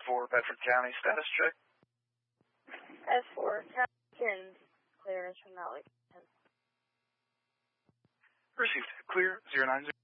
for Bedford County, status check. S4, Captain's clearance from that location. Received. Clear, 090.